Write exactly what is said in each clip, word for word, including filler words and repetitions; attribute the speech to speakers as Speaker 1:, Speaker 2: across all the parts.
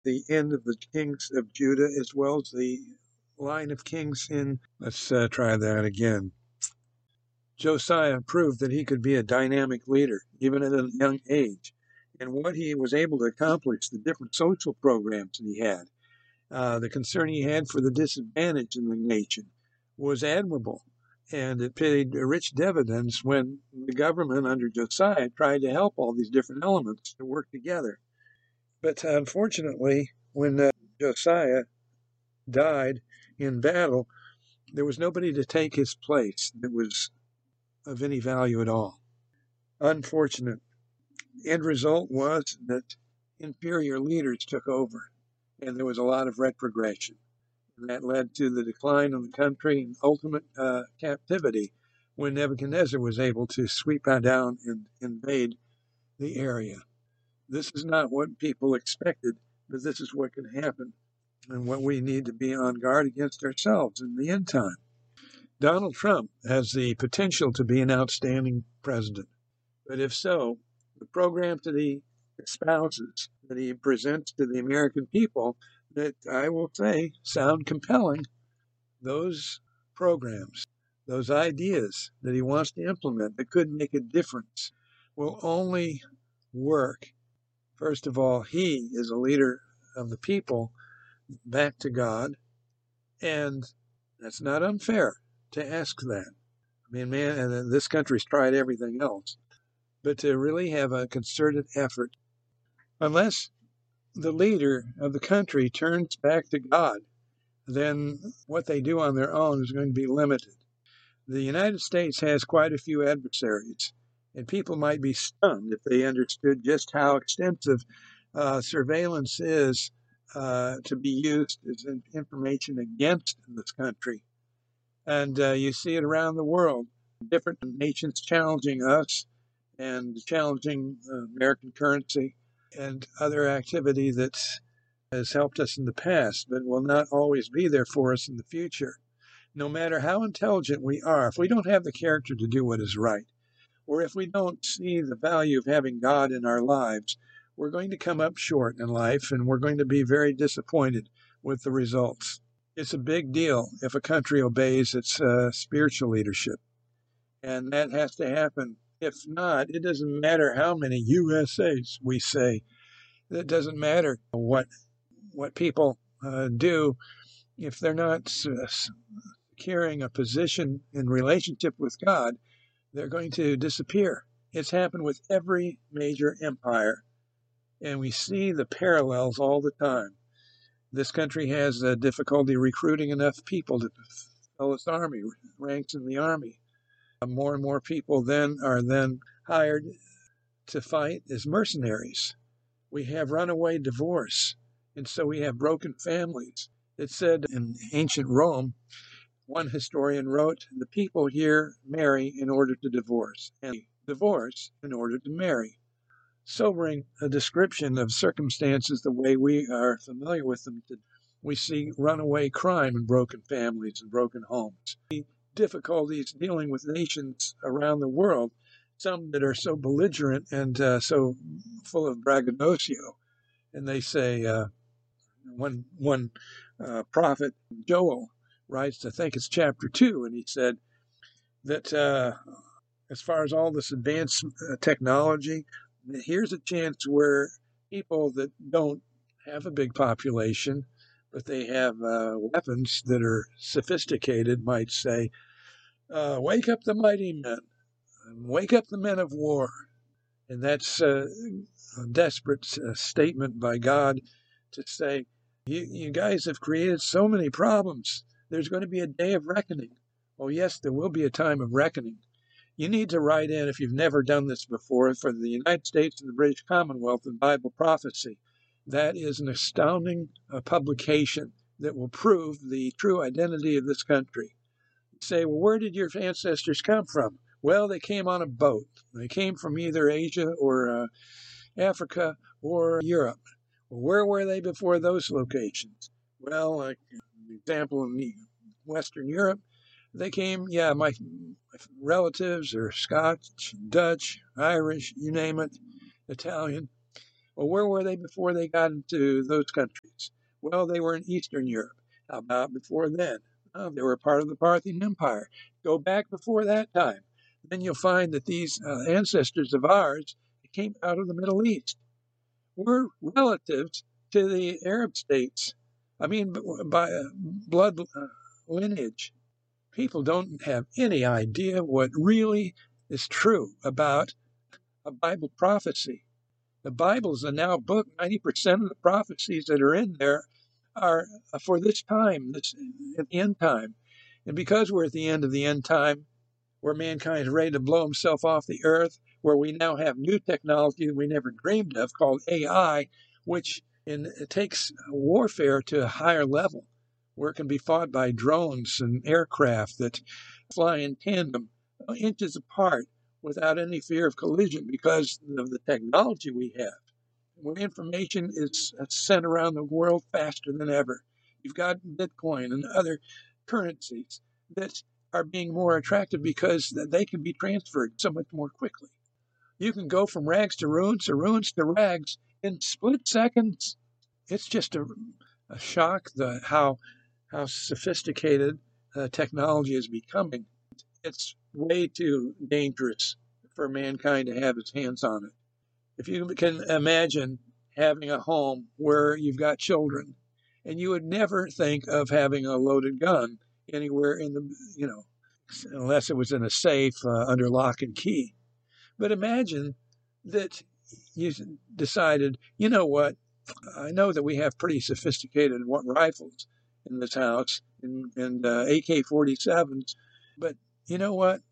Speaker 1: the end of the kings of Judah as well as the line of kings in, let's uh, try that again. Josiah proved that he could be a dynamic leader, even at a young age. And what he was able to accomplish, the different social programs that he had, uh, the concern he had for the disadvantaged in the nation, was admirable. And it paid rich dividends when the government under Josiah tried to help all these different elements to work together. But unfortunately, when uh, Josiah died in battle, there was nobody to take his place that was of any value at all. Unfortunate. End result was that inferior leaders took over, and there was a lot of retrogression. And that led to the decline of the country and ultimate uh, captivity when Nebuchadnezzar was able to sweep down and invade the area. This is not what people expected, but this is what can happen and what we need to be on guard against ourselves in the end time. Donald Trump has the potential to be an outstanding president. But if so, the programs that he espouses, that he presents to the American people, that I will say sound compelling, those programs, those ideas that he wants to implement that could make a difference will only work. First of all, he is a leader of the people back to God, and that's not unfair to ask that. I mean, man, and this country's tried everything else. But to really have a concerted effort, unless the leader of the country turns back to God, then what they do on their own is going to be limited. The United States has quite a few adversaries, and people might be stunned if they understood just how extensive uh, surveillance is uh, to be used as information against this country. And uh, you see it around the world, different nations challenging us and challenging uh, American currency and other activity that has helped us in the past, but will not always be there for us in the future. No matter how intelligent we are, if we don't have the character to do what is right, or if we don't see the value of having God in our lives, we're going to come up short in life, and we're going to be very disappointed with the results. It's a big deal if a country obeys its uh, spiritual leadership, and that has to happen. If not, it doesn't matter how many U S As we say. It doesn't matter what what people uh, do if they're not uh, securing a position in relationship with God. They're going to disappear. It's happened with every major empire, and we see the parallels all the time. This country has uh, difficulty recruiting enough people to fill its army, ranks in the army. Uh, more and more people then are then hired to fight as mercenaries. We have runaway divorce, and so we have broken families. It said in ancient Rome, one historian wrote, the people here marry in order to divorce, and divorce in order to marry. Sobering a description of circumstances the way we are familiar with them today. We see runaway crime and broken families and broken homes. We see difficulties dealing with nations around the world, some that are so belligerent and uh, so full of braggadocio. And they say, uh, one, one uh, prophet, Joel, writes, I think it's chapter two, and he said that uh, as far as all this advanced uh, technology, here's a chance where people that don't have a big population, but they have uh, weapons that are sophisticated, might say, uh, wake up the mighty men, wake up the men of war. And that's uh, a desperate uh, statement by God to say, you, you guys have created so many problems. There's going to be a day of reckoning. Oh, yes, there will be a time of reckoning. You need to write in, if you've never done this before, for the United States and the British Commonwealth in Bible Prophecy. That is an astounding uh, publication that will prove the true identity of this country. You say, well, where did your ancestors come from? Well, they came on a boat. They came from either Asia or uh, Africa or Europe. Well, where were they before those locations? Well, like an example in Western Europe, they came, yeah, my, my relatives are Scotch, Dutch, Irish, you name it, Italian. Well, where were they before they got into those countries? Well, they were in Eastern Europe. How about before then? Oh, they were part of the Parthian Empire. Go back before that time. Then you'll find that these uh, ancestors of ours came out of the Middle East. We're relatives to the Arab states. I mean, by uh, blood uh, lineage. People don't have any idea what really is true about a Bible prophecy. The Bible's a now book. ninety percent of the prophecies that are in there are for this time, this at the end time. And because we're at the end of the end time, where mankind is ready to blow himself off the earth, where we now have new technology that we never dreamed of called A I, which in, it takes warfare to a higher level, where it can be fought by drones and aircraft that fly in tandem, inches apart, without any fear of collision because of the technology we have. Where information is sent around the world faster than ever. You've got Bitcoin and other currencies that are being more attractive because they can be transferred so much more quickly. You can go from rags to ruins or ruins to rags in split seconds. It's just a, a shock the how how sophisticated uh, technology is becoming. It's way too dangerous for mankind to have its hands on it. If you can imagine having a home where you've got children, and you would never think of having a loaded gun anywhere in the, you know, unless it was in a safe uh, under lock and key. But imagine that you decided, you know what, I know that we have pretty sophisticated rifles in this house and, and uh, A K forty-sevens, but you know what?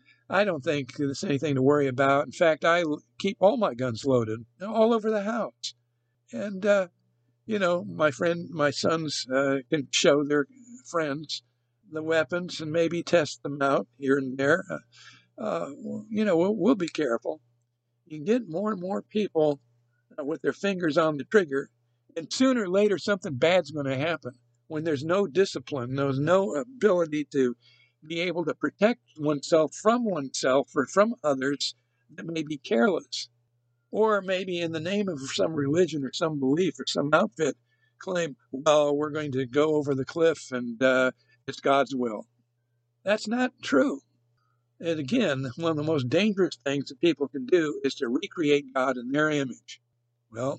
Speaker 1: I don't think there's anything to worry about. In fact, I keep all my guns loaded all over the house. And, uh, you know, my friend, my sons uh, can show their friends the weapons and maybe test them out here and there. Uh, uh, you know, we'll, we'll be careful. You get more and more people uh, with their fingers on the trigger, and sooner or later something bad's going to happen when there's no discipline, there's no ability to be able to protect oneself from oneself or from others that may be careless. Or maybe in the name of some religion or some belief or some outfit claim, well, we're going to go over the cliff and uh, it's God's will. That's not true. And again, one of the most dangerous things that people can do is to recreate God in their image. Well,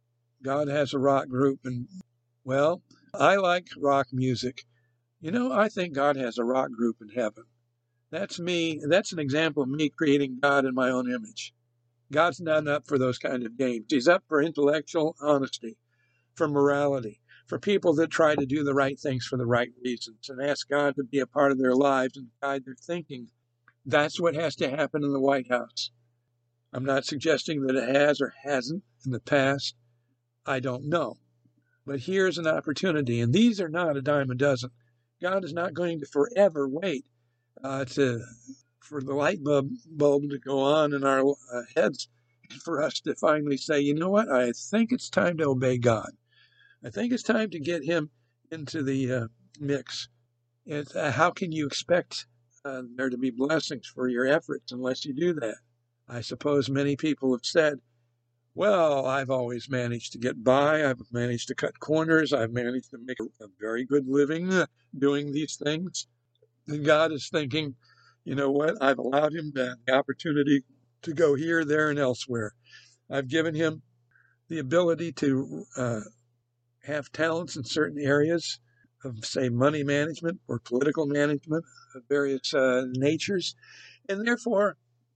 Speaker 1: God has a rock group, and, well, I like rock music. You know, I think God has a rock group in heaven. That's me. That's an example of me creating God in my own image. God's not up for those kind of games. He's up for intellectual honesty, for morality, for people that try to do the right things for the right reasons and ask God to be a part of their lives and guide their thinking. That's what has to happen in the White House. I'm not suggesting that it has or hasn't in the past. I don't know. But here's an opportunity, and these are not a dime a dozen. God is not going to forever wait uh, to for the light bulb, bulb to go on in our uh, heads for us to finally say, you know what, I think it's time to obey God. I think it's time to get him into the uh, mix. It's, uh, how can you expect uh, there to be blessings for your efforts unless you do that? I suppose many people have said, well, I've always managed to get by. I've managed to cut corners. I've managed to make a very good living uh, doing these things. And God is thinking, you know what? I've allowed him the opportunity to go here, there, and elsewhere. I've given him the ability to uh, have talents in certain areas of, say, money management or political management of various uh, natures. And therefore,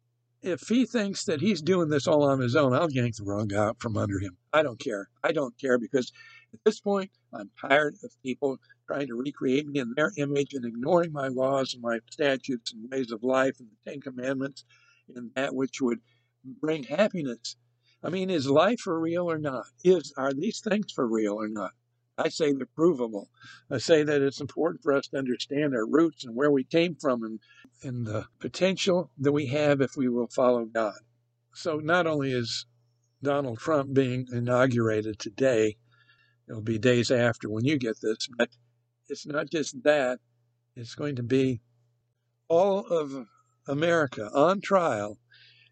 Speaker 1: if he thinks that he's doing this all on his own, I'll yank the rug out from under him. I don't care. I don't care because at this point, I'm tired of people trying to recreate me in their image and ignoring my laws and my statutes and ways of life and the Ten Commandments and that which would bring happiness. I mean, is life for real or not? Is Are these things for real or not? I say they're provable. I say that it's important for us to understand our roots and where we came from and, and the potential that we have if we will follow God. So not only is Donald Trump being inaugurated today, it'll be days after when you get this, but it's not just that. It's going to be all of America on trial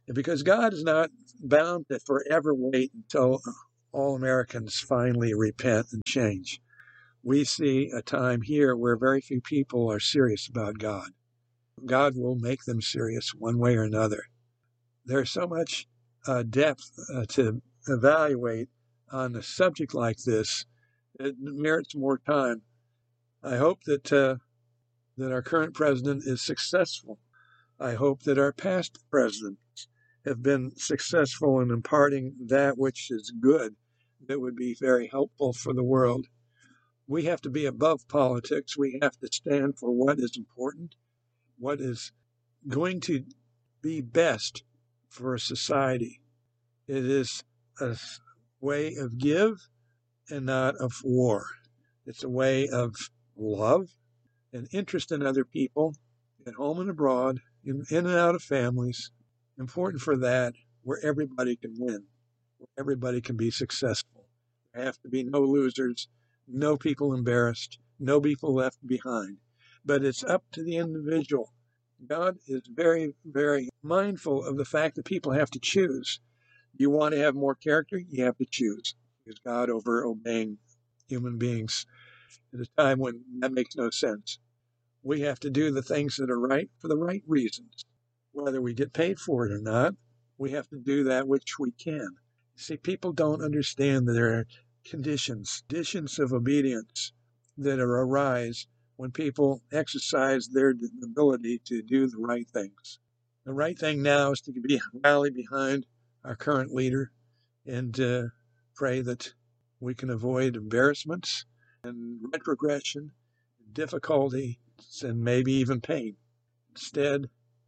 Speaker 1: because God is not bound to forever wait until all Americans finally repent and change. We see a time here where very few people are serious about God. God will make them serious one way or another. There's so much uh, depth uh, to evaluate on a subject like this. It merits more time. I hope that uh, that our current president is successful. I hope that our past presidents have been successful in imparting that which is good, that would be very helpful for the world. We have to be above politics. We have to stand for what is important, what is going to be best for a society. It is a way of give and not of war. It's a way of love and interest in other people, at home and abroad, in, in and out of families. Important for that, where everybody can win, where everybody can be successful. There have to be no losers, no people embarrassed, no people left behind. But it's up to the individual. God is very, very mindful of the fact that people have to choose. You want to have more character, you have to choose. Is God over obeying human beings at a time when that makes no sense? We have to do the things that are right for the right reasons. Whether we get paid for it or not, we have to do that which we can. See, people don't understand that there are conditions, conditions of obedience that arise when people exercise their ability to do the right things. The right thing now is to be rally behind our current leader and uh, pray that we can avoid embarrassments and retrogression, difficulty, and maybe even pain. Instead,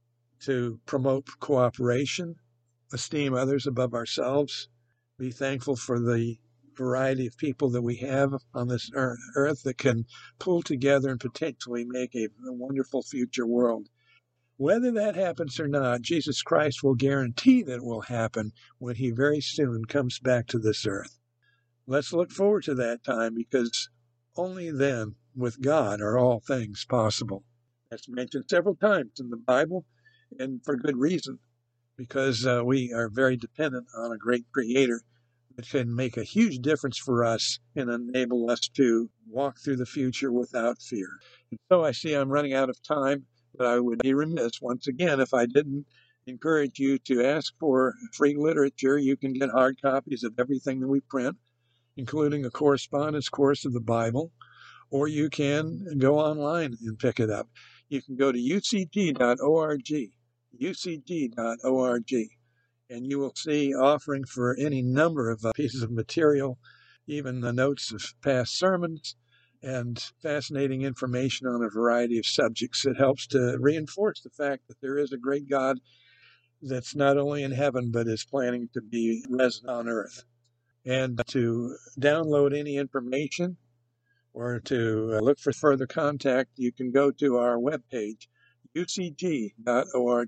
Speaker 1: to promote cooperation, esteem others above ourselves, be thankful for the variety of people that we have on this earth that can pull together and potentially make a, a wonderful future world. Whether that happens or not, Jesus Christ will guarantee that it will happen when he very soon comes back to this earth. Let's look forward to that time, because only then, with God, are all things possible. That's mentioned several times in the Bible, and for good reason, because uh, we are very dependent on a great creator that can make a huge difference for us and enable us to walk through the future without fear. And so I see I'm running out of time, but I would be remiss once again if I didn't encourage you to ask for free literature. You can get hard copies of everything that we print, including a correspondence course of the Bible, or you can go online and pick it up. You can go to u c g dot org, u c g dot org, and you will see offering for any number of uh, pieces of material, even the notes of past sermons, and fascinating information on a variety of subjects. It helps to reinforce the fact that there is a great God that's not only in heaven, but is planning to be resident on earth. And to download any information or to look for further contact, you can go to our webpage, u c g dot org.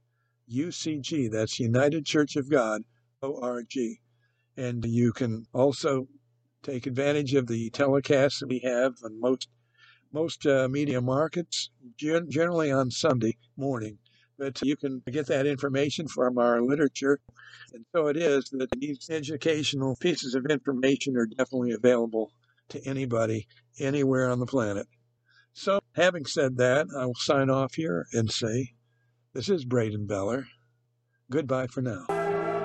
Speaker 1: U C G, that's United Church of God, O R G. And you can also take advantage of the telecasts that we have on most most uh, media markets, gen- generally on Sunday morning. But you can get that information from our literature. And so it is that these educational pieces of information are definitely available to anybody, anywhere on the planet. So, having said that, I will sign off here and say, this is Braden Beller. Goodbye for now.